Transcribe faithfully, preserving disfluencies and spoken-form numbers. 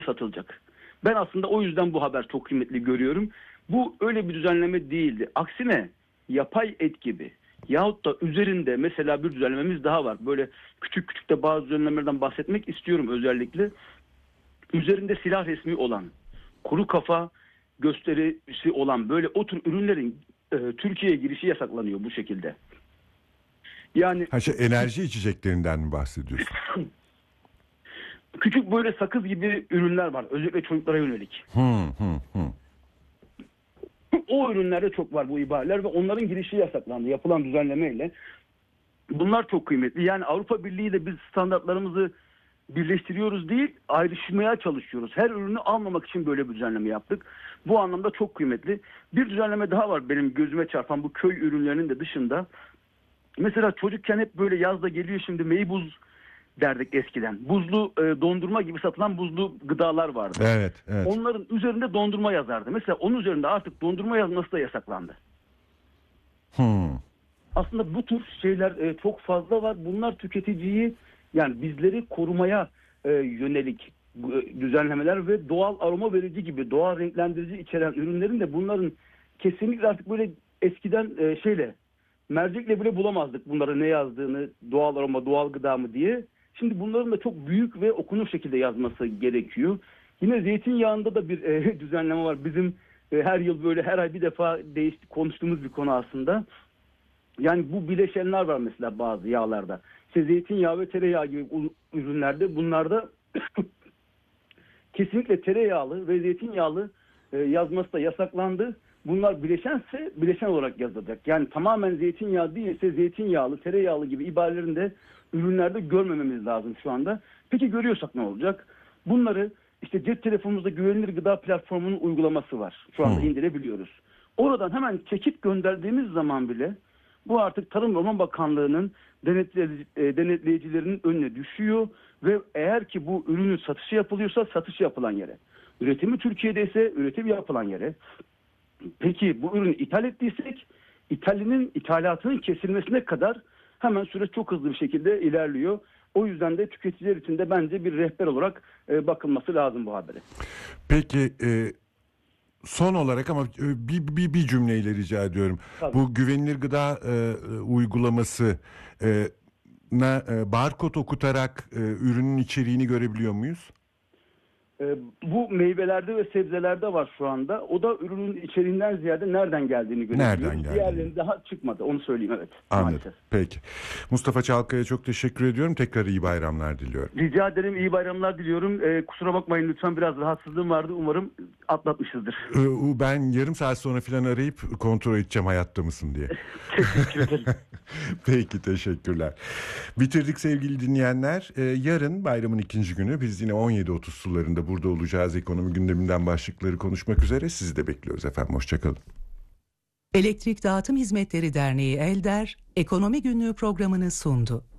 satılacak. Ben aslında o yüzden bu haber çok kıymetli görüyorum. Bu öyle bir düzenleme değildi. Aksine yapay et gibi yahut da üzerinde mesela bir düzenlememiz daha var. Böyle küçük küçük de bazı düzenlemelerden bahsetmek istiyorum özellikle. Üzerinde silah resmi olan, kuru kafa gösterisi olan böyle o tür ürünlerin e, Türkiye'ye girişi yasaklanıyor bu şekilde. Yani ha şey, enerji içeceklerinden mi bahsediyorsun? Küçük böyle sakız gibi ürünler var. Özellikle çocuklara yönelik. Hmm, hmm, hmm. O ürünlerde çok var bu ibareler ve onların girişi yasaklandı yapılan düzenlemeyle. Bunlar çok kıymetli. Yani Avrupa Birliği ile biz standartlarımızı birleştiriyoruz değil, ayrışmaya çalışıyoruz. Her ürünü almamak için böyle bir düzenleme yaptık. Bu anlamda çok kıymetli. Bir düzenleme daha var benim gözüme çarpan bu köy ürünlerinin de dışında. Mesela çocukken hep böyle yazda geliyor şimdi meybuz derdik eskiden. Buzlu e, dondurma gibi satılan buzlu gıdalar vardı. Evet, evet. Onların üzerinde dondurma yazardı. Mesela onun üzerinde artık dondurma yazması da yasaklandı. Hmm. Aslında bu tür şeyler e, çok fazla var. Bunlar tüketiciyi yani bizleri korumaya e, yönelik e, düzenlemeler ve doğal aroma verici gibi doğal renklendirici içeren ürünlerin de bunların kesinlikle artık böyle eskiden e, şeyle mercekle bile bulamazdık bunların ne yazdığını, doğal aroma, doğal gıda mı diye. Şimdi bunların da çok büyük ve okunur şekilde yazması gerekiyor. Yine zeytinyağında da bir e, düzenleme var. Bizim e, her yıl böyle her ay bir defa değişti, konuştuğumuz bir konu aslında. Yani bu bileşenler var mesela bazı yağlarda. İşte zeytinyağı ve tereyağı gibi ürünlerde bunlarda kesinlikle tereyağlı ve zeytinyağlı e, yazması da yasaklandı. Bunlar bileşense bileşen olarak yazılacak. Yani tamamen zeytinyağı değilse zeytinyağlı, tereyağlı gibi ibarelerini de ürünlerde görmememiz lazım şu anda. Peki görüyorsak ne olacak? Bunları işte cep telefonumuzda güvenilir gıda platformunun uygulaması var. Şu anda hmm. indirebiliyoruz. Oradan hemen çekip gönderdiğimiz zaman bile bu artık Tarım ve Orman Bakanlığı'nın denetleyici, e, denetleyicilerinin önüne düşüyor ve eğer ki bu ürünün satışı yapılıyorsa satış yapılan yere, üretimi Türkiye'de ise üretim yapılan yere, peki bu ürünü ithal ettiysek ithalinin ithalatının kesilmesine kadar hemen süreç çok hızlı bir şekilde ilerliyor. O yüzden de tüketiciler için de bence bir rehber olarak e, bakılması lazım bu habere. Peki e, son olarak ama bir, bir, bir cümleyle rica ediyorum. Tabii. Bu güvenilir gıda e, uygulaması e, na, e, barkod okutarak e, ürünün içeriğini görebiliyor muyuz? Bu meyvelerde ve sebzelerde var şu anda. O da ürünün içeriğinden ziyade nereden geldiğini görebiliyoruz. Nereden geldiğini. Diğerleri daha çıkmadı. Onu söyleyeyim, evet. Anladım. Maalesef. Peki. Mustafa Çalkaya çok teşekkür ediyorum. Tekrar iyi bayramlar diliyorum. Rica ederim. İyi bayramlar diliyorum. Ee, kusura bakmayın lütfen, biraz rahatsızlığım vardı. Umarım atlatmışızdır. Ee, ben yarım saat sonra falan arayıp kontrol edeceğim hayatta mısın diye. Teşekkür ederim. Peki, teşekkürler. Bitirdik sevgili dinleyenler. Ee, yarın bayramın ikinci günü biz yine on yedi otuz sularında burada olacağız. Ekonomi gündeminden başlıkları konuşmak üzere. Sizi de bekliyoruz efendim. Hoşçakalın. Elektrik Dağıtım Hizmetleri Derneği Elder, Ekonomi Günlüğü programını sundu.